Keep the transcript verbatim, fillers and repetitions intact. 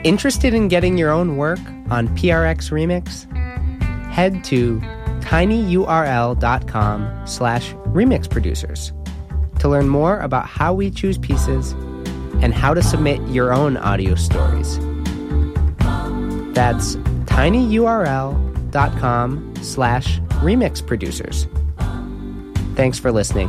Interested in getting your own work on P R X Remix? Head to tinyurl.com slash remix producers to learn more about how we choose pieces and how to submit your own audio stories. That's tinyurl.com slash remix producers. Thanks for listening.